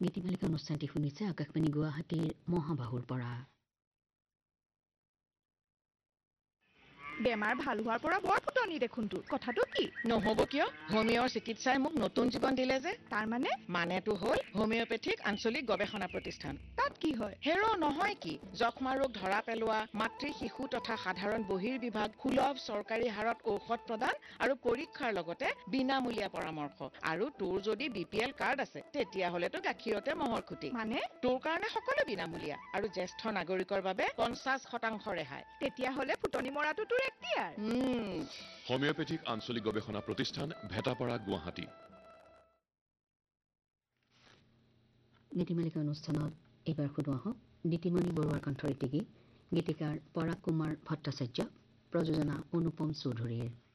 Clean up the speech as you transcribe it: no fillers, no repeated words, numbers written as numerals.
গীতিমালিকা অনুষ্ঠানটি শুনিছে আকাশবাণী গুৱাহাটীৰ মহাবাহুৰ পৰা। বেমাৰ ভাল হোৱাৰ পৰা বৰ ফুটনি দেখোন তোৰ কথাটো কি নহব কিয় হোমিওৰ চিকিৎসাই মোক নতুন জীৱন দিলে যে তাৰ মানেটো হ'ল হোমিওপেথিক আঞ্চলিক গৱেষণা প্ৰতিষ্ঠান তাত কি হয় হেৰ নহয় কি যক্ষ্মা ৰোগ ধৰা পেলোৱা মাতৃ শিশু তথা সাধাৰণ বহিৰ্বিভাগ সুলভ চৰকাৰী হাৰত ঔষধ প্ৰদান আৰু পৰীক্ষাৰ লগতে বিনামূলীয়া পৰামৰ্শ আৰু তোৰ যদি বিপিএল কাৰ্ড আছে তেতিয়াহ'লেতো গাখীৰতে মহৰ খুটি তোৰ কাৰণে সকলো বিনামূলীয়া আৰু জ্যেষ্ঠ নাগৰিকৰ বাবে 50% ৰেহাই তেতিয়াহ'লে ফুটনি মৰাটো তোৰ এক্টিয়াৰ হোমিওপেথিক আঞ্চলিক গৱেষণা প্ৰতিষ্ঠান ভেটাপাৰা গুৱাহাটী গীতিমালিকা অনুষ্ঠানত এইবাৰ শুনোৱা হওক দিতিমণি বৰুৱাৰ কণ্ঠৰে গীতিকাৰ পৰাগ কুমাৰ ভট্টাচাৰ্য প্ৰযোজনা অনুপম চৌধুৰীৰ